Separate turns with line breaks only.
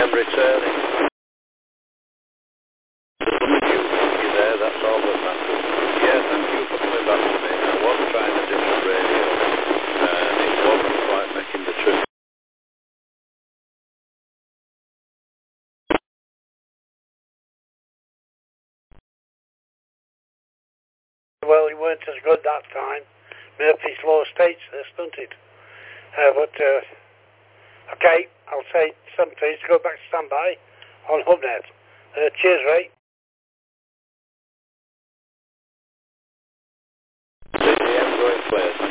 am returning. You there, that's all that matters. Yeah, thank you for coming back to me. I was trying a different radio, and it wasn't quite making the trip.
Well, it weren't as good that time. Murphy's Law states this, doesn't it? Okay, I'll say something. Go back to standby on Hubnet. Cheers, Ray.
CDM going clear.